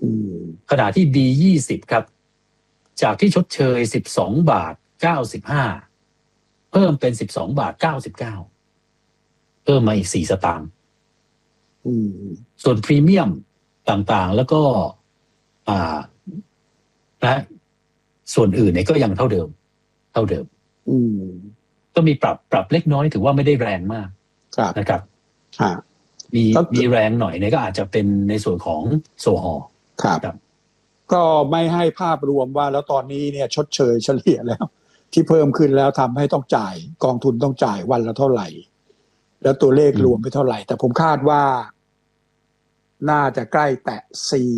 ขณะที่ B20 ครับจากที่ชดเชย12.95 เพิ่มเป็น12.99 เพิ่มมาอีก4 สตางค์ส่วนพรีเมียมต่างๆแล้วก็นะส่วนอื่นเนี่ยก็ยังเท่าเดิมก็มีปรับเล็กน้อยถือว่าไม่ได้แรงมากนะครับมีแรงหน่อยเนี่ยก็อาจจะเป็นในส่วนของโซฮอล์ครับก็ไม่ให้ภาพรวมว่าแล้วตอนนี้เนี่ยชดเชยเฉลี่ยแล้วที่เพิ่มขึ้นแล้วทำให้ต้องจ่ายกองทุนต้องจ่ายวันละเท่าไหร่แล้วตัวเลขรวมไปเท่าไหร่แต่ผมคาดว่าน่าจะใกล้แตะ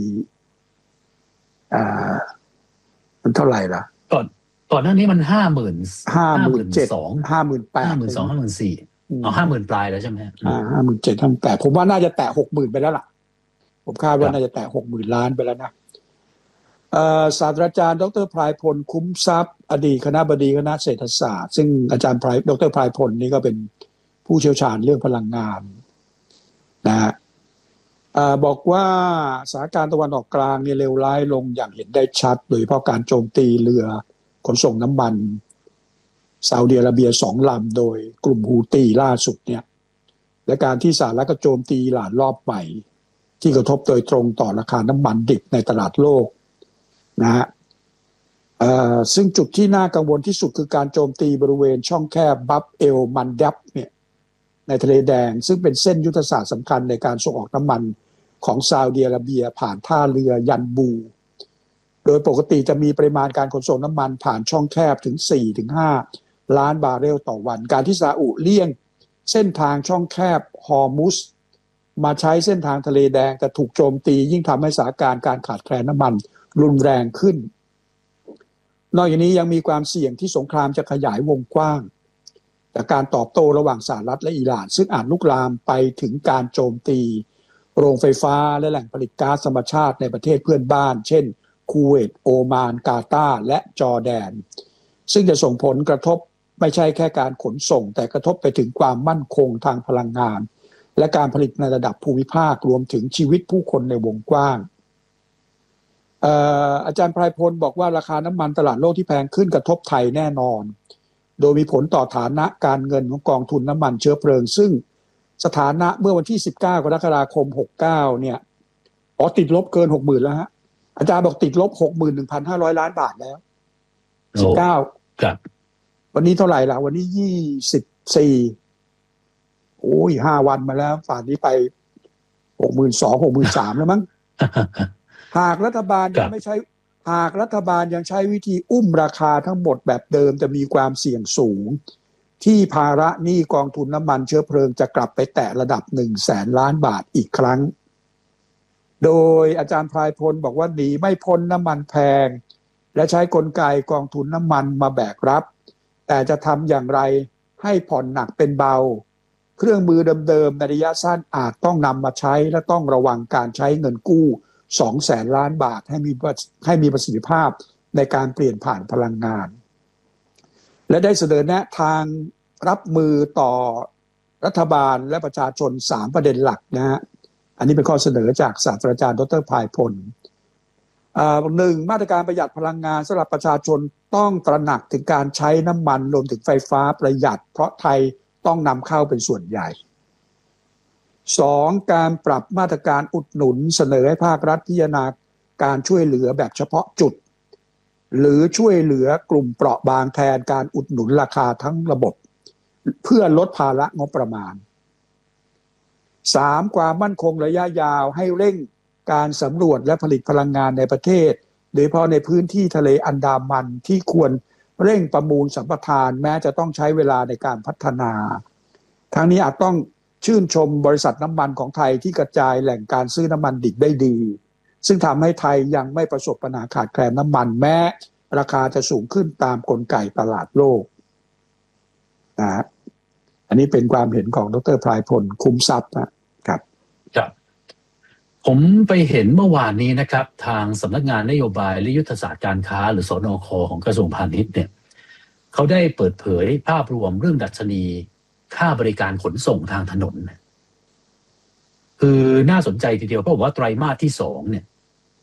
มันเท่าไหร่ล่ะก่อนหน้านี้มัน52,000 57,000 54,000 50,000 ปลายแล้วใช่ไหม 57,000 58,000ผมว่าน่าจะแตะ 60,000 ไปแล้วล่ะผมคาดว่าน่าจะแตะ 60,000 ล้านไปแล้วนะศาสตราจารย์ดร.พลายพลคุ้มทรัพย์อดีตคณบดีคณะเศรษฐศาสตร์ซึ่งอาจารย์ดร.พลายพลนี่ก็เป็นผู้เชี่ยวชาญเรื่องพลังงานนะฮะบอกว่าสถานการณ์ตะวันออกกลางเนี่ยเลวร้ายลงอย่างเห็นได้ชัดโดยเฉพาะการโจมตีเรือขนส่งน้ำมันซาอุดิอาระเบีย2 ลำโดยกลุ่มฮูตีล่าสุดเนี่ยและการที่สหรัฐก็โจมตีอิหร่านรอบใหม่ที่กระทบโดยตรงต่อราคาน้ำมันดิบในตลาดโลกนะฮะซึ่งจุดที่น่ากังวลที่สุดคือการโจมตีบริเวณช่องแคบบับเอลมันดับเนี่ยในทะเลแดงซึ่งเป็นเส้นยุทธศาสตร์สำคัญในการส่งออกน้ำมันของซาอุดิอาระเบียผ่านท่าเรือยันบูโดยปกติจะมีปริมาณการขนส่งน้ำมันผ่านช่องแคบถึง 4-5 ล้านบาร์เรลต่อวันการที่ซาอุเลี่ยงเส้นทางช่องแคบฮอร์มุซมาใช้เส้นทางทะเลแดงแต่ถูกโจมตียิ่งทำให้สถานการณ์การขาดแคลนน้ำมันรุนแรงขึ้นนอกจากนี้ยังมีความเสี่ยงที่สงครามจะขยายวงกว้างจากการตอบโต้ระหว่างสหรัฐและอิหร่านซึ่งอาจลุกลามไปถึงการโจมตีโรงไฟฟ้าและแหล่งผลิตก๊าซธรรมชาติในประเทศเพื่อนบ้านเช่นคูเวตโอมานกาตาร์และจอร์แดนซึ่งจะส่งผลกระทบไม่ใช่แค่การขนส่งแต่กระทบไปถึงความมั่นคงทางพลังงานและการผลิตในระดับภูมิภาครวมถึงชีวิตผู้คนในวงกว้างอาจารย์พลายพลบอกว่าราคาน้ำมันตลาดโลกที่แพงขึ้นกระทบไทยแน่นอนโดยมีผลต่อฐานะการเงินของกองทุนน้ำมันเชื้อเพลิงซึ่งสถานะเมื่อวันที่19 กรกฎาคม 69เนี่ยติดลบเกิน 60,000 แล้วฮะอาจารย์บอกติดลบ 61,500 ล้านบาทแล้ว19 ครับวันนี้เท่าไหร่ล่ะวันนี้24โอ้ย5วันมาแล้วป่านนี้ไป 62,000 63,000 แล้วมั้งหากรัฐบาลยังใช้วิธีอุ้มราคาทั้งหมดแบบเดิมจะมีความเสี่ยงสูงที่ภาระหนี้กองทุนน้ำมันเชื้อเพลิงจะกลับไปแตะระดับ 100,000 ล้านบาทอีกครั้งโดยอาจารย์พลายพลบอกว่าหนีไม่พ้นน้ำมันแพงและใช้กลไกกองทุนน้ำมันมาแบกรับแต่จะทำอย่างไรให้ผ่อนหนักเป็นเบาเครื่องมือเดิมๆในระยะสั้นอาจต้องนำมาใช้และต้องระวังการใช้เงินกู้200,000 ล้านบาทให้มีประสิทธิภาพในการเปลี่ยนผ่านพลังงานและได้เสนอแนะทางรับมือต่อรัฐบาลและประชาชน3ประเด็นหลักนะฮะอันนี้เป็นข้อเสนอจากศาสตราจารย์ดร.พลายพล1มาตรการประหยัดพลังงานสำหรับประชาชนต้องตระหนักถึงการใช้น้ำมันรวมถึงไฟฟ้าประหยัดเพราะไทยต้องนำเข้าเป็นส่วนใหญ่2การปรับมาตรการอุดหนุนเสนอให้ภาครัฐพิจารณาการช่วยเหลือแบบเฉพาะจุดหรือช่วยเหลือกลุ่มเปราะบางแทนการอุดหนุนราคาทั้งระบบเพื่อลดภาระงบประมาณ3ความมั่นคงระยะยาวให้เร่งการสำรวจและผลิตพลังงานในประเทศโดยเฉพาะในพื้นที่ทะเลอันดามันที่ควรเร่งประมูลสัมปทานแม้จะต้องใช้เวลาในการพัฒนาทั้งนี้อาจต้องชื่นชมบริษัทน้ำมันของไทยที่กระจายแหล่งการซื้อน้ำมันดิบได้ดีซึ่งทำให้ไทยยังไม่ประสบปัญหาขาดแคลนน้ำมันแม้ราคาจะสูงขึ้นตามกลไกตลาดโลกนะอันนี้เป็นความเห็นของดร.พลายพลคุ้มทรัพย์นะครับครับผมไปเห็นเมื่อวานนี้นะครับทางสำนักงานนโยบายและยุทธศาสตร์การค้าหรือสนค.ของกระทรวงพาณิชย์เนี่ยเขาได้เปิดเผยภาพรวมเรื่องดัชนีค่าบริการขนส่งทางถนนคือน่าสนใจทีเดียวเพราะว่าไตรมาสที่2เนี่ย